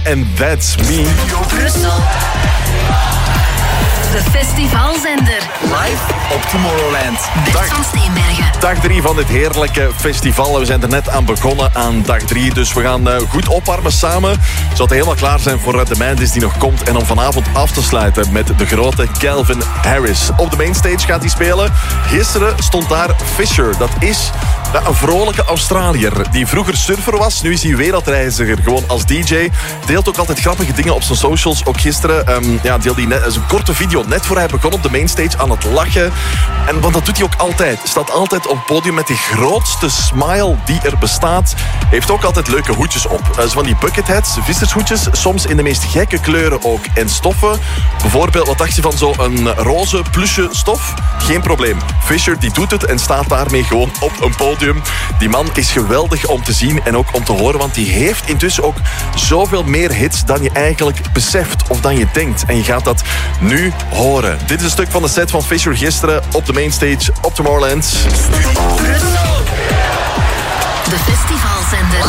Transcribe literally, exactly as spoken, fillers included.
and That's Me. Brussel. De festivalzender. Live op Tomorrowland. Bert van Steenbergen. Dag drie van dit heerlijke festival. We zijn er net aan begonnen aan dag drie. Dus we gaan uh, goed opwarmen samen. Zodat we helemaal klaar zijn voor uh, de Mandis die nog komt. En om vanavond af te sluiten met de grote Calvin Harris. Op de mainstage gaat hij spelen. Gisteren stond daar Fisher. Dat is ja, een vrolijke Australiër. Die vroeger surfer was. Nu is hij wereldreiziger. Gewoon als D J. Deelt ook altijd grappige dingen op zijn socials. Ook gisteren um, ja, deelde hij net, een korte video. Net voor hij begon op de mainstage aan het lachen. En want dat doet hij ook altijd. Staat altijd op het podium met die grootste smile die er bestaat. Heeft ook altijd leuke hoedjes op. Uh, zo van die bucketheads, vissershoedjes. Soms in de meest gekke kleuren ook. En stoffen. Bijvoorbeeld, wat dacht je van zo'n roze plusje stof? Geen probleem. Fisher die doet het en staat daarmee gewoon op een podium. Die man is geweldig om te zien en ook om te horen. Want die heeft intussen ook zoveel meer hits dan je eigenlijk beseft of dan je denkt. En je gaat dat nu horen. Dit is een stuk van de set van Fisher gisteren op de mainstage op Tomorrowland. De festivalzender.